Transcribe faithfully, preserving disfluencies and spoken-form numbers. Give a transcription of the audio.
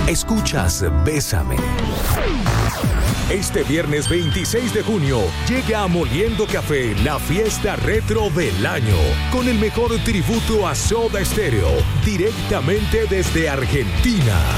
Escuchas Bésame. Este viernes veintiséis de junio llega a Moliendo Café la fiesta retro del año, con el mejor tributo a Soda Stereo, directamente desde Argentina.